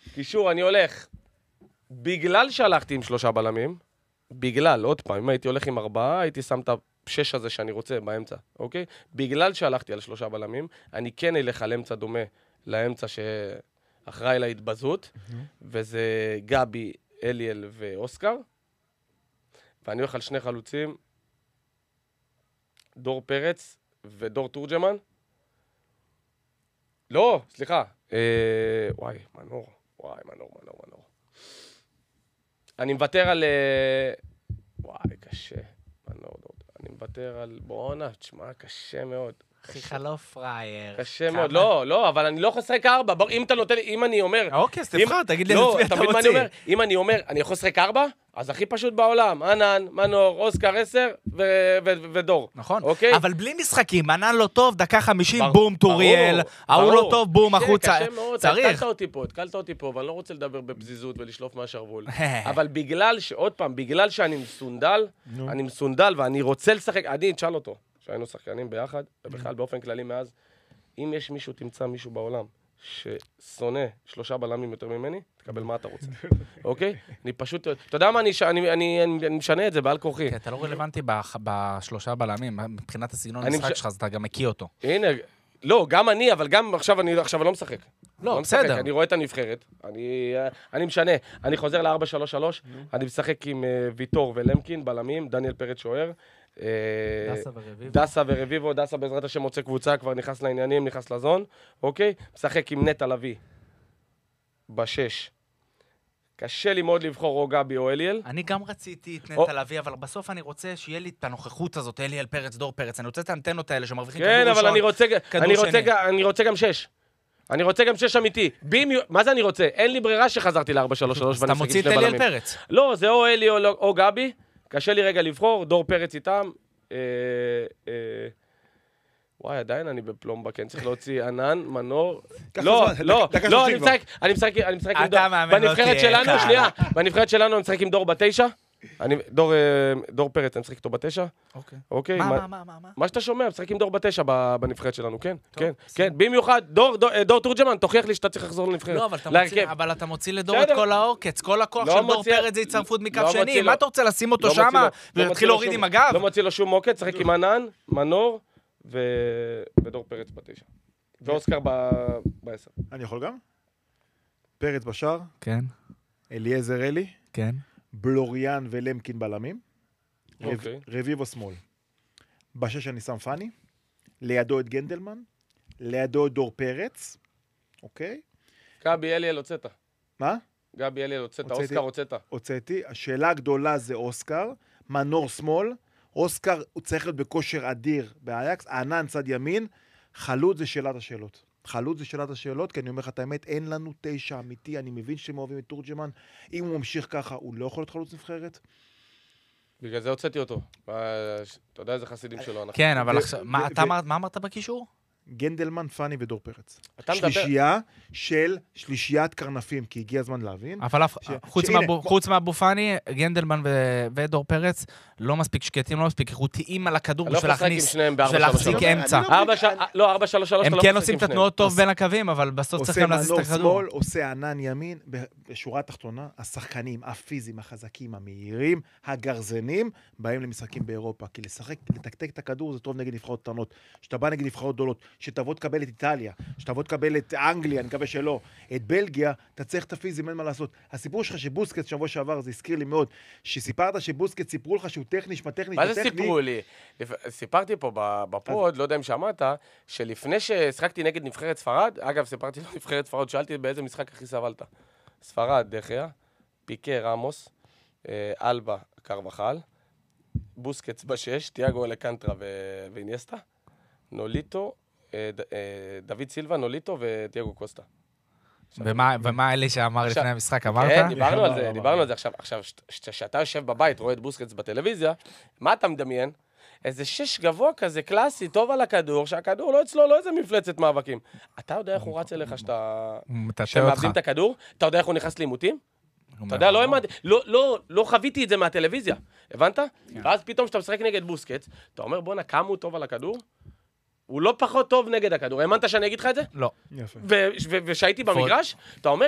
קישור, אני הולך, בגלל שהלכתי עם 3 בלמים, בגלל, עוד פעם, אם הייתי הולך עם 4, הייתי שם את ה6 הזה שאני רוצה באמצע, אוקיי? בגלל שהלכתי על 3 בלמים, אני כן אלך על אמצע דומה לאמצע שאחראי להתבזות, וזה גבי, אליאל ואוסקר, ואני הולך על 2 חלוצים, דור פרץ ודור תורג'מן. לא, סליחה. וואי, מנור. אני מוותר על... וואי, קשה. מנור, אני מוותר על... בואנה, תשמע, קשה מאוד. אחי חלוף פרייר. קשה מאוד. לא, אבל אני לא יכול לשחק 4. אם אתה נותן לי, אם אני אומר... אוקיי, אז תבחר, תגיד לי לא, לפי אתה תמיד מה אני רוצה. אומר? אם אני אומר, אני יכול לשחק 4, אז הכי פשוט בעולם. ענן, מנור, אוסקר 10 ודור. נכון, אוקיי? אבל בלי משחקים, ענן לא טוב, דקה 50, ברור, בום, טוריאל, ההוא לא טוב, בום, קשה, החוצה. קשה מאוד, צריך. התקלת אותי פה, ואני לא רוצה לדבר בפזיזות ולשלוף מהשרוול. אבל בגלל שעוד פעם, בגלל שאני מסונדל, ואני רוצה לשחק, אני אתשאל אותו, שהיינו שחקנים ביחד, ובכלל באופן כללי מאז, אם יש מישהו, תמצא מישהו בעולם, ששונא 3 בלמים יותר ממני, תקבל מה אתה רוצה, אוקיי? אני פשוט, אתה יודע מה, אני משנה את זה בעל כורחי. אתה לא רלוונטי ב3 בלמים, מבחינת הסגנון המשחק שלך, אז אתה גם מכיר אותו. הנה, לא, גם אני, אבל גם עכשיו אני לא משחק. לא, בסדר. אני רואה את הנבחרת, אני משנה, אני חוזר ל-4-3-3, אני משחק עם ויטור ולמקין, בלמים, דניאל פרץ שוער, דסה ורביבו, דסה בעזרת השם מוצא קבוצה, כבר נכנס לעניינים, נכנס לזון, אוקיי? משחק עם נטע לביא, ב6. קשה לי מאוד לבחור או גבי או אליאל. אני גם רציתי את נטע לביא, אבל בסוף אני רוצה שיהיה לי את הנוכחות הזאת, אליאל פרץ, דור פרץ, אני רוצה את האנטנות האלה שמרוויחים כדור ראשון, כן, אבל אני רוצה גם 6. אני רוצה גם 6 אמיתי. מה זה אני רוצה? אין לי ברירה שחזרתי ל-4-3-3 אז אתה מוציא את אליאל פרץ. לא, זה או אלי או גבי. קשה לי רגע לבחור, דור פרץ איתם. וואי, עדיין אני בפלומבה, כן, צריך להוציא ענן, מנור. לא, אני משחק בנבחרת שלנו, שנייה, בנבחרת שלנו אני משחק עם דור ב9. דור פרץ, אני משחק איתו ב9. אוקיי. מה שאתה שומע, משחק עם דור ב9 בנבחרת שלנו, כן, כן, כן. במיוחד, דור תורג'מן, תוכיח לי שאתה צריך לחזור לנבחרת. לא, אבל אתה מוציא לדור את כל העוקץ, כל הכוח של דור פרץ זה הצטרפות מקו שני, מה אתה רוצה לשים אותו שמה ולהתחיל להוריד עם הגב? לא מוציא לו שום עוקץ, שחק עם ענן, מנור ודור פרץ ב9. ואוסקר ב10. אני יכול גם? פרץ בשער. כן. אליעזר אלי. כן. בלוריאן ולמקין בלמים. אוקיי. רביבו שמאל. בשש אני שם פני. לידו את גנדלמן. לידו את דור פרץ. אוקיי? גבי אליאל הוצאת. מה? גבי אליאל הוצאת. אוסקר הוצאת. הוצאתי. השאלה הגדולה זה אוסקר. מנור שמאל. אוסקר הוא צריך להיות בכושר אדיר באייקס. ענן צד ימין. חלוץ זה שאלת השאלות. חלוץ זה שאלת השאלות, כי אני אומר לך את האמת, אין לנו 9 אמיתי, אני מבין שאתם אוהבים את תורג'מן, אם הוא ממשיך ככה, הוא לא יכול להיות חלוץ נבחרת? בגלל זה הוצאתי אותו. אתה יודע איזה חסידים שלו אנחנו. כן, אבל עכשיו, מה אמרת בקישור? גנדלמן, פני ודור פרץ. אתה מדבר... שלישייה של שלישיית קרנפים, כי הגיע הזמן להבין. אבל חוץ מהאבו פני, גנדלמן ודור פרץ, לא מספיק שקטים, לא מספיק איכותיים על הכדור בשביל להכניס, בשביל להחזיק אמצע. לא, 4-3-3. הם כן עושים את התנועות טוב בין הקווים, אבל בסוף צריך גם להזיז את הכדור. עושה מנור שמאל, עושה ענן ימין, בשורה התחתונה, השחקנים, הפיזיים, החזקים, המהירים, הגרזנים, באים למשחקים באירופה, כי לשחק, לתקתק את הכדור זה טוב נגד נבחרות קטנות. שאתה בא נגד נבחרות גדולות, שתבוא תקבל את איטליה, שתבוא תקבל את אנגליה, אני מקווה שלא, את בלגיה, אתה צריך את הפיזים, אין מה לעשות. הסיפור שלך שבוסקט שבוע שעבר, זה הזכיר לי מאוד, שסיפרת שבוסקט סיפרו לך שהוא טכני, מה זה סיפרו לי? סיפרתי פה בפוד, לא יודע אם שמעת, שלפני ששחקתי נגד נבחרת ספרד, אגב, סיפרתי לו נבחרת ספרד, שאלתי באיזה משחק הכי סבלת. ספרד, דחיה, פיקה, רמוס, אלבה, קרבחל, בוסקט ב6, תיאגו אלקנטרה ואיניאסטה, נוליטו, דוד סילבה, נוליטו ותיאגו קוסטה. ומה אלי שאמר לפני המשחק, אמרת? כן, דיברנו על זה. עכשיו, כשאתה יושב בבית, רואה את בוסקטס בטלוויזיה, מה אתה מדמיין? איזה 6 גבוה כזה, קלאסי, טוב על הכדור, שהכדור לא אצלו, לא איזה מפלצת מאבקים. אתה יודע איך הוא רץ אליך שאתם מאבדים את הכדור? אתה יודע איך הוא נכנס לעימותים? אתה יודע, לא חוויתי את זה מהטלוויזיה, הבנת? ואז פתאום כשאתה משחק נגד בוסקטס, אתה אומר, בוא'נה, כמה הוא טוב על הכדור? הוא לא פחות טוב נגד הכדור. האמנת שאני אגיד לך את זה? לא. ושהייתי במגרש, אתה אומר,